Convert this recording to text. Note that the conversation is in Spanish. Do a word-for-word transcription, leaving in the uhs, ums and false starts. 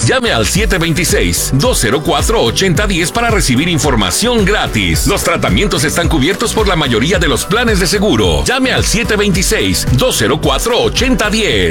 Llame al siete dos seis, dos cero cuatro, ocho cero uno cero para recibir información gratis. Los tratamientos están cubiertos por la mayoría de los planes de seguro. Llame al siete dos seis, dos cero cuatro, ocho cero uno cero.